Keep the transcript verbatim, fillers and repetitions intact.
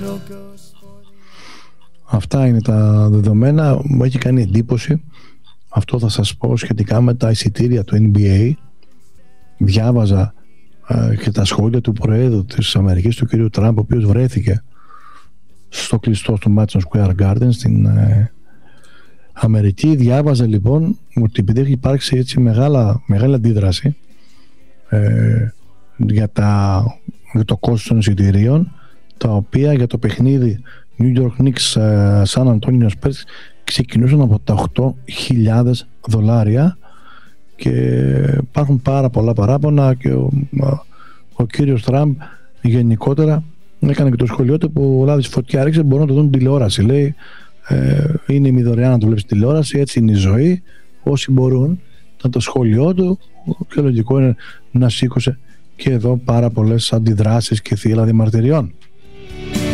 Αυτά είναι τα δεδομένα. Μου έχει κάνει εντύπωση. Αυτό θα σας πω σχετικά με τα εισιτήρια του N B A. Διάβαζα ε, και τα σχόλια του Προέδρου της Αμερικής, του κ. Τραμπ, ο οποίος βρέθηκε στο κλειστό στο Madison Square Garden στην ε, Αμερική. Διάβαζα λοιπόν ότι επειδή έχει υπάρξει έτσι μεγάλα, μεγάλη αντίδραση ε, για, τα, για το κόστος των εισιτηρίων, τα οποία για το παιχνίδι New York Knicks uh, San Antonio Spurs ξεκινούσαν από τα οκτώ χιλιάδες δολάρια, και υπάρχουν πάρα πολλά παράπονα, και ο, ο κύριος Τραμπ γενικότερα έκανε και το σχολείο του που ο Λάδης φωτιά ρίξε, μπορούν να το δουν τηλεόραση, λέει, ε, είναι μη δωρεάν να το βλέπεις τηλεόραση, έτσι είναι η ζωή, όσοι μπορούν. Ήταν το σχολείο του, και λογικό είναι να σήκωσε και εδώ πάρα πολλές αντιδράσεις και θύελλα διαμαρτυριών.